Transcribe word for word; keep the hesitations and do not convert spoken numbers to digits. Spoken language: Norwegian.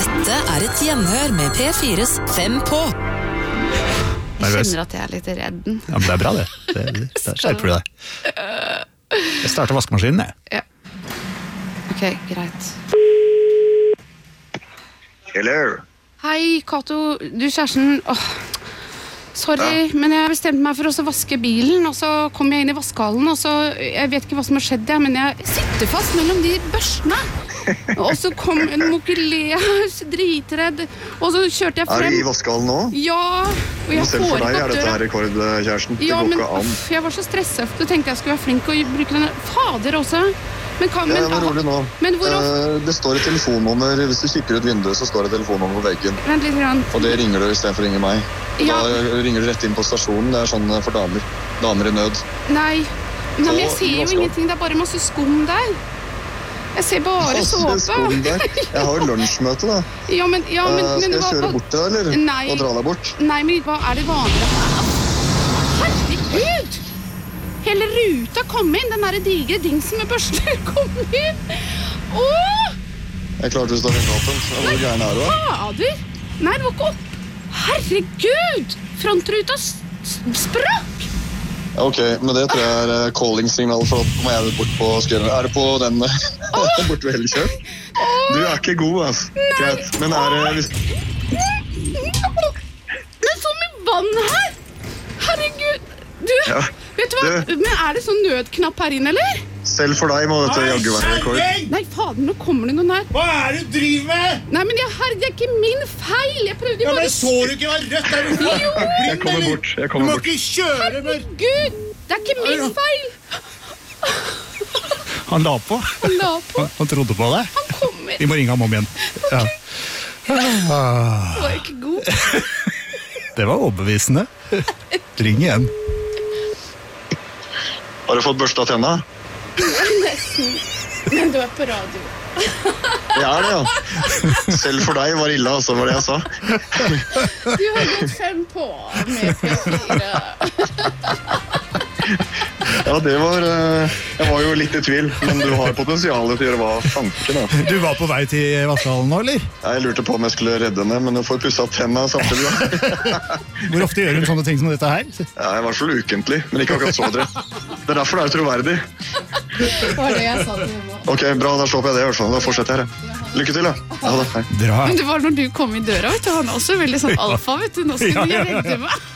Dette er et gjenhør med P fires Fem på. Jeg kjenner at jeg er litt redd. Ja, men det er bra det. Det, det skjerper du deg. Jeg starter vaskemaskinen, jeg. Ja. Ok, greit. Hello. Hei, Kato. Du, kjæresten. Åh, sorry, ja. Men jeg bestemte meg for å vaske bilen, og så kom jeg inn i vaskehallen, og så, jeg vet ikke hva som har skjedd, ja, men jeg sitter fast mellom de børstene. Og så kom en mokelé, dritredd, og så kjørte jeg frem. Er du i vaskehallen nå? Ja, og jeg selv for deg er dette her rekordkjæresten. Ja, det går men ikke an. Uff, jeg var så stresset, for jeg tenkte jeg skulle være flink og bruke denne. Fader også. Men kan, ja, men, men rolig nå. Men hvor ofte? Uh, det står et telefonnummer, hvis du kikker ut vinduet, så står det et telefonnummer på veggen. Vent litt grann. Og det ringer du i stedet for å ringe meg. Ja. Da ringer du rett inn på stasjonen, det er sånn for damer. Damer i nød. Nei, Nei men jeg Så, ser jo skal... ingenting, det er bare masse skum der. Jeg ser bare såpe. Jeg har jo lunsjmøte da. Ja, men, ja, men, uh, skal men, jeg hva, kjøre bort til deg, eller? Nei. Og dra deg bort? Nei, men hva er det vanlige? Herregud! Hele ruta kom inn, den der digre dingsen med børster kom inn. Åh! Jeg klarte å stå vindåpen. Hvor gærne er du da? Fader! Nei, det var ikke opp. Herregud! Frontruta sprakk! Ok, men det tror jeg er calling-signal, for at må jeg bort på skjøren. Er det på den oh! bort ved Hellekjøp? Oh! Du er ikke god, altså. Greit, men er det... Hvis... Det er så mye vann her! Herregud! Du, ja. Vet du hva? Du... Men er det sånn nødknapp her inne, eller? Selv for deg må dette jaggu være rekord. Nei, fader, nå kommer det noen her. Hva er det du driver med? Nei, men jeg, herre, det er ikke min feil. Jeg prøvde jo ja, bare... men så du ikke hva rødt er du for? Jo! Jeg kommer bort, jeg kommer bort. Du må bort. ikke kjøre, men... Herregud, det er ikke min feil. Han la på. Han la på. Han, han trodde på deg. Han kommer. Vi må ringe ham om igjen. Ja. Det var ikke god. Det var overbevisende. Ring igjen. Har du fått børsta tenna? Nesten. Men du er på radio. Ja, det ja. Selv for deg var ille, altså, var det jeg sa. Du har gått fem på med P fire. Ja, det var... Jeg var jo litt i tvil, men du har potensialet til å gjøre hva tanken da. Du var på vei til vaskehallen nå, eller? Jeg lurte på om jeg skulle redde henne, men jeg får pusset tenna samtidig da. Hvor ofte gjør hun sånne ting som dette her? Ja, i hvert fall ukentlig, men ikke akkurat så drept. Det er derfor det er troverdig. Det var det jeg sa til henne. Ok, bra, da slår jeg det i hvert fall. Da fortsetter jeg her. Lykke til, da. Ja, da. Bra. Men det var når du kom i døra, vet du. Han er også veldig sånn alfa, vet du. Nå skal du redde meg.